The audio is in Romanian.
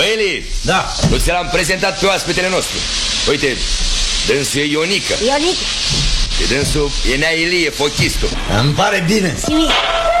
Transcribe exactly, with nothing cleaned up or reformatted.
Băi, Eli, da. Nu ți l-am prezentat pe oaspetele nostru. Uite, dânsul e Ionica. Ionica. Și dânsul e Nea Ilie, fochistul. Îmi pare bine. Simi.